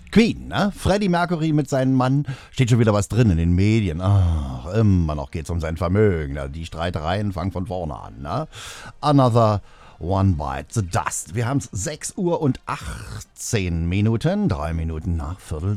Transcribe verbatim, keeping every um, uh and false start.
Queen, ne? Freddie Mercury mit seinem Mann, steht schon wieder was drin in den Medien. Ach, immer noch geht's um sein Vermögen. Ne? Die Streitereien fangen von vorne an. Ne? Another One Bite the Dust. Wir haben es sechs Uhr und achtzehn Minuten, drei Minuten nach Viertel